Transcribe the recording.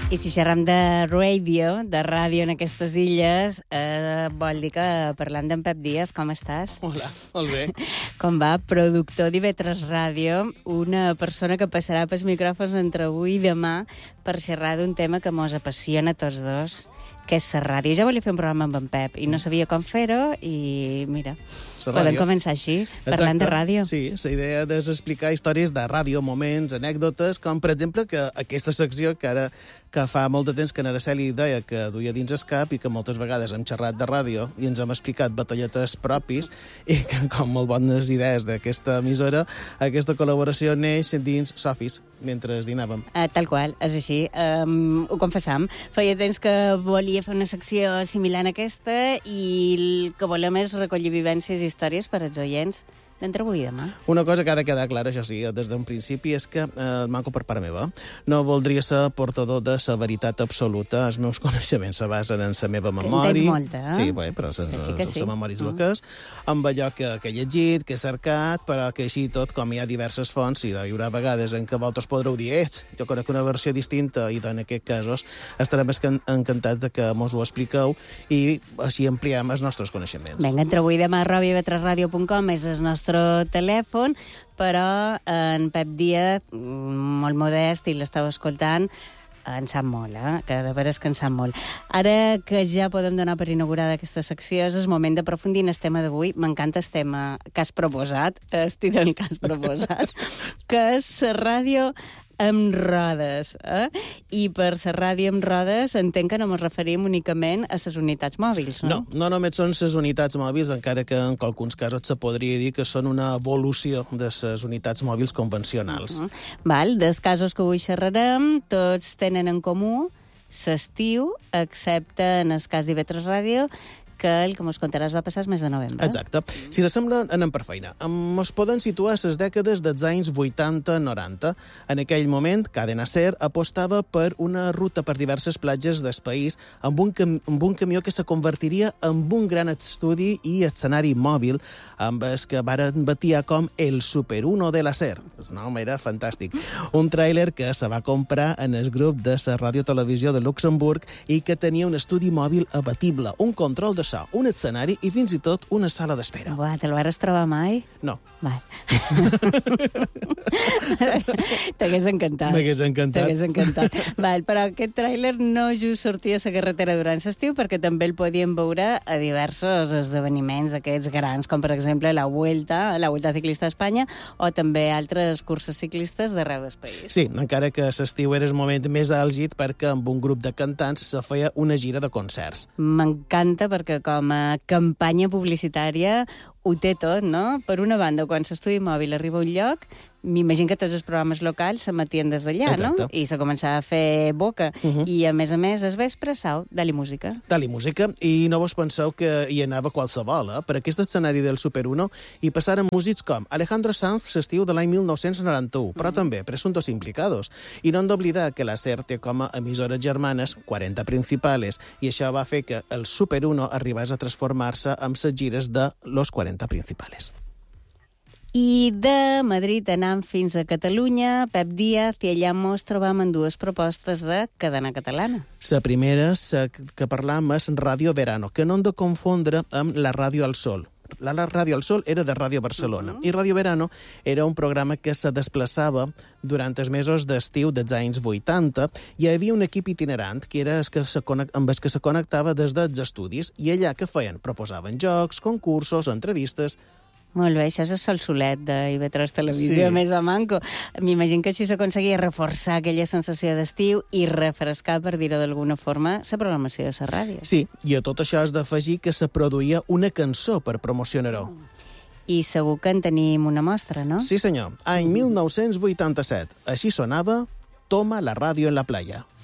I si xerram de ràdio en aquestes illes, vol dir que parlant d'en Pep Díaz, com estàs? Hola, molt bé. Com va? Productor d'IV3 Ràdio, una persona que passarà pels micròfons entre avui i demà per xerrar d'un tema que mos apassiona a tots dos, que és la ràdio. Ja volia fer un programa amb en Pep i no sabia com fer-ho i mira, podem començar així, parlant de ràdio. Sí, la idea és explicar històries de ràdio, moments, anècdotes, com per exemple que aquesta secció que fa molt de temps que en Araceli deia que duia dins el cap i que moltes vegades hem xerrat de ràdio i ens hem explicat batalletes propis i que com molt bones idees d'aquesta emissora, aquesta col·laboració neix dins Sofis mentre dinàvem. Tal qual, és així. Ho confessam. Feia temps que volia fer una secció similar a aquesta i el que volem és recollir vivències i històries per als oients d'entre avui i demà. Una cosa que ha de quedar clara, això sí, des d'un principi, és que el manco per part meva no voldria ser portador de la veritat absoluta. Els meus coneixements se basen en la meva memòria. Tens molta, eh? Sí, bé, però la memòria és el que és. Amb allò que he llegit, que he cercat, però que així tot, com hi ha diverses fonts, i hi haurà vegades en què vosaltres podreu dir jo conec una versió distinta, i en aquests casos estarem encantats de que mos ho expliqueu i així ampliem els nostres coneixements. Vinga, entre avui i demà, @iv3radio.com és el nostre telèfon, però en Pep Díaz, molt modest, i l'esteu escoltant, en sap molt, que de veres que en sap molt. Ara que ja podem donar per inaugurada aquesta secció, és el moment d'aprofundir en el tema d'avui. M'encanta el tema que has proposat, el títol que has proposat, que és la ràdio amb rodes. I per la ràdio amb rodes entenc que no ens referim únicament a les unitats mòbils, no? No només són les unitats mòbils, encara que en alguns casos se podria dir que són una evolució de les unitats mòbils convencionals. Val, dels casos que avui xerrarem, tots tenen en comú l'estiu, excepte en el cas d'IV3 Ràdio, que el que mos contaràs va passar el mes de novembre. Exacte. Si t'assembla, anem per feina. Ens poden situar a les dècades dels anys 80-90. En aquell moment, Cadena Ser apostava per una ruta per diverses platges del país amb un camió que se convertiria en un gran estudi i escenari mòbil amb el que varen batiar com el Super 1 de la Ser. El nom era fantàstic. Un tràiler que se va comprar en el grup de la Ràdio-Televisió de Luxemburg i que tenia un estudi mòbil abatible, un control de so, un escenari i fins i tot una sala d'espera. Uah, te'l vas trobar mai? No. Val. T'hagués encantat. M'hagués encantat. T'hagués encantat. Val, però aquest tràiler no just sortia a la carretera durant l'estiu perquè també el podíem veure a diversos esdeveniments aquests grans, com per exemple la Vuelta Ciclista a Espanya o també altres curses ciclistes d'arreu del país. Sí, encara que l'estiu era el moment més àlgid perquè amb un grup de cantants se feia una gira de concerts. M'encanta perquè com a campanya publicitària ho té tot, no? Per una banda, quan l'estudi mòbil arriba a un lloc, m'imagino que tots els programes locals s'emetien des d'allà, no? I se començava a fer boca. I, a més, el vespre, Dali Música. Dali Música. I no vos penseu que hi anava qualsevol, Per aquest escenari del Super 1 hi passaren músics com Alejandro Sanz l'estiu de l'any 1991, però també presuntos implicados. I no hem d'oblidar que la SER té com a emissores germanes 40 principales, i això va fer que el Super 1 arribés a transformar-se amb les gires de los 40 principales. I de Madrid anam fins a Catalunya, Pep Díaz, i allà mos trobam en dues propostes de cadena catalana. La primera que parlam és Ràdio Verano, que no hem de confondre amb la Ràdio al Sol. La Ràdio al Sol era de Ràdio Barcelona i Ràdio Verano era un programa que se desplaçava durant els mesos d'estiu dels anys 80 i hi havia un equip itinerant que era amb el que se connectava des dels estudis i allà que feien? Proposaven jocs, concursos, entrevistes. Molt bé, això és el sol solet d'IV3 Televisió, més o manco. M'imagino que així s'aconseguia reforçar aquella sensació d'estiu i refrescar, per dir-ho d'alguna forma, la programació de la ràdio. Sí, i a tot això has d'afegir que se produïa una cançó per promocionar-ho. I segur que en tenim una mostra, no? Sí, senyor. Any 1987. Així sonava Toma la ràdio en la playa.